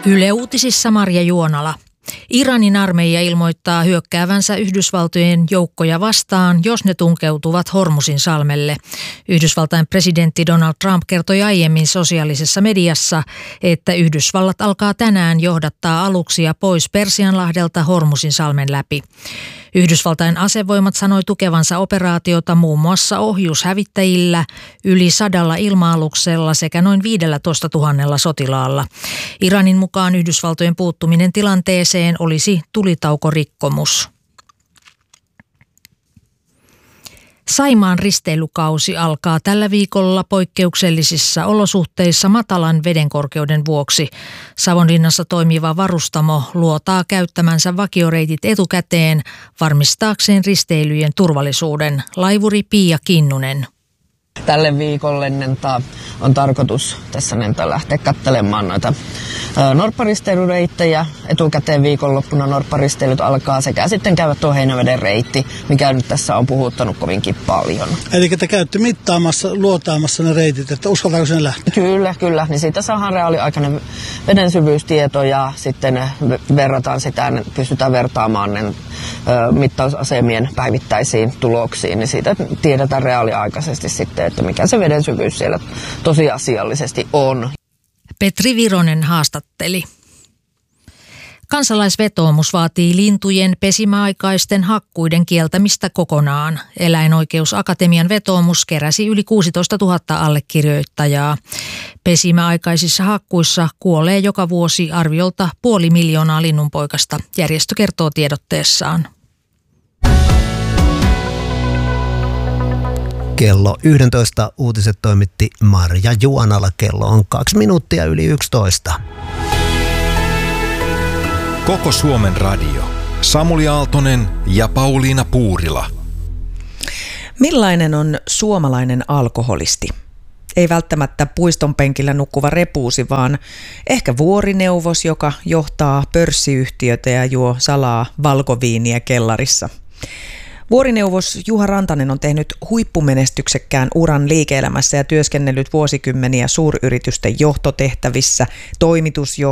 Yle Uutisissa Marja Juonala. Iranin armeija ilmoittaa hyökkäävänsä Yhdysvaltojen joukkoja vastaan, jos ne tunkeutuvat Hormuzin salmelle. Yhdysvaltain presidentti Donald Trump kertoi aiemmin sosiaalisessa mediassa, että Yhdysvallat alkaa tänään johdattaa aluksia pois Persianlahdelta Hormuzin salmen läpi. Yhdysvaltain asevoimat sanoi tukevansa operaatiota muun muassa ohjushävittäjillä, yli 100 ilma-aluksella sekä noin 15 000 sotilaalla. Iranin mukaan Yhdysvaltojen puuttuminen tilanteeseen olisi tulitaukorikkomus. Saimaan risteilykausi alkaa tällä viikolla poikkeuksellisissa olosuhteissa matalan vedenkorkeuden vuoksi. Savonlinnassa toimiva varustamo luotaa käyttämänsä vakioreitit etukäteen varmistaakseen risteilyjen turvallisuuden. Laivuri Pia Kinnunen. Tälle viikolle on tarkoitus tässä lähteä katselemaan noita norpparisteilyreittejä. Etukäteen viikonloppuna norpparisteilyt alkaa sekä sitten käydä tuo Heinäveden reitti, mikä nyt tässä on puhuttanut kovinkin paljon. Eli te käytte mittaamassa, luotaamassa ne reitit, että uskaltaako sen lähteä? Kyllä. Niin siitä saadaan reaaliaikainen veden syvyystieto ja sitten verrataan sitä, pystytään vertaamaan ne mittausasemien päivittäisiin tuloksiin. Niin siitä tiedetään reaaliaikaisesti sitten, että mikä se veden syvyys siellä tosiasiallisesti on. Petri Vironen haastatteli. Kansalaisvetoomus vaatii lintujen pesimäaikaisten hakkuiden kieltämistä kokonaan. Eläinoikeusakatemian vetoomus keräsi yli 16 000 allekirjoittajaa. Pesimäaikaisissa hakkuissa kuolee joka vuosi arviolta 500 000 linnunpoikasta, järjestö kertoo tiedotteessaan. Kello 11 uutiset toimitti Marja Juonala. Kello on 2 minuuttia yli 11. Koko Suomen radio. Samuli Aaltonen ja Pauliina Puurila. Millainen on suomalainen alkoholisti? Ei välttämättä puiston penkillä nukkuva repuusi, vaan ehkä vuorineuvos, joka johtaa pörssiyhtiötä ja juo salaa valkoviiniä kellarissa. Vuorineuvos Juha Rantanen on tehnyt huippumenestyksekkään uran liike-elämässä ja työskennellyt vuosikymmeniä suuryritysten johtotehtävissä, toimitusjohtajana,